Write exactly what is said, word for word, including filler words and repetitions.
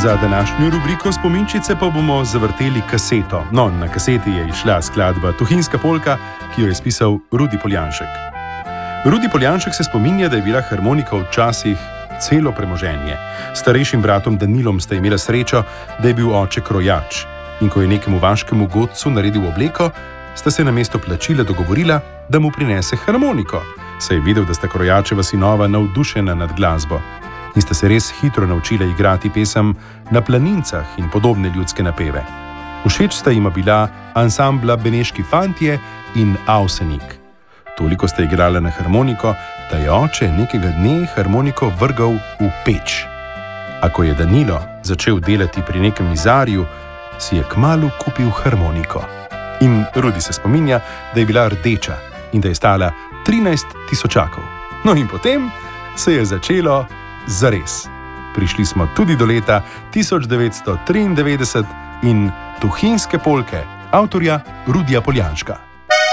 Za današnjo rubriko Spominčice pa bomo zavrteli kaseto. No, na kaseti je izšla skladba Tuhinjska polka, ki jo je spisal Rudi Poljanšek. Rudi Poljanšek se spominja, da je bila harmonika včasih celo premoženje. S starejšim bratom Danilom sta imela srečo, da je bil oče krojač. In ko je nekemu vaškemu godcu naredil obleko, sta se namesto plačila dogovorila, da mu prinese harmoniko. Saj je videl, da sta krojačeva sinova navdušena nad glasbo. In sta se res hitro naučila igrati pesem Na planincah in podobne ljudske napeve. Všeč sta jima bila ansambla Beneški fantje in Avsenik. Toliko sta igrala na harmoniko, da je oče nekega dne harmoniko vrgal v peč. A ko je Danilo začel delati pri nekem mizarju, si je kmalu kupil harmoniko. In Rudi se spominja, da je bila rdeča in da je stala trinajst tisočakov. No in potem se je začelo zares. Prišli smo tudi do leta tisoč devetsto triindevetdeset in Tuhinjske polke avtorja Rudija Poljanška.